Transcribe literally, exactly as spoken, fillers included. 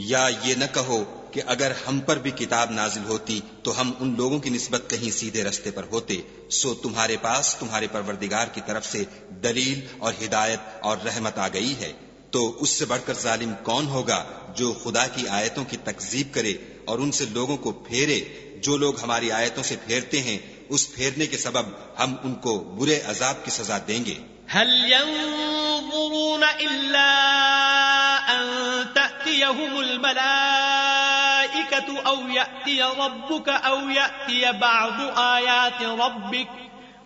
या ये न कहो कि अगर हम पर भी किताब नाजिल होती तो हम उन लोगों की निस्बत कहीं सीधे रस्ते पर होते, सो तुम्हारे पास तुम्हारे परवरदिगार की तरफ से दलील और हिदायत और रहमत आ गई है। तो उससे बढ़कर जालिम कौन होगा जो खुदा की आयतों की तकजीब करे और उनसे लोगों को फेरे। जो लोग हमारी आयतों से फेरते हैं, उस फेरने के सबब हम उनको बुरे अजाब की सजा देंगे। हल यंज़ुरून इल्ला अन तअतियहुमुल मलाइकतु औ यअतिय रब्बुक औ यअतिय बअदु आयाति रब्बिक